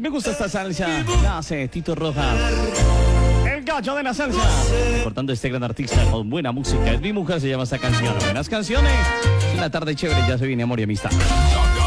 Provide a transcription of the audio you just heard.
Me gusta esta salsa. La hace Tito Rojas. El gallo de la salsa. Importando este gran artista con buena música. Es mi mujer, se llama esta canción. Buenas canciones. Es una tarde chévere, ya se viene amor y amistad.